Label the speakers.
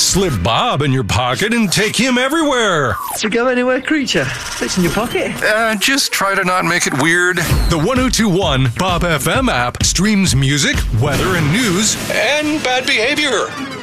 Speaker 1: slip Bob in your pocket and take him everywhere.
Speaker 2: To go anywhere, creature? It's in your pocket.
Speaker 3: Just try to not make it weird.
Speaker 1: The 1021 Bob FM app streams music, weather, and news, and bad behavior.